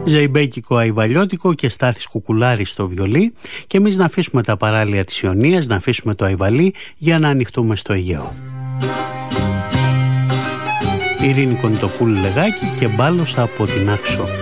Ζεϊμπέκικο Αϊβαλιώτικο και Στάθης Κουκουλάρη στο βιολί, και εμείς να αφήσουμε τα παράλια της Ιωνίας, να αφήσουμε το Αϊβαλί για να ανοιχτούμε στο Αιγαίο. Ειρήνη Κονιτοπούλου Λεγάκη και Μπάλος από την Άξο.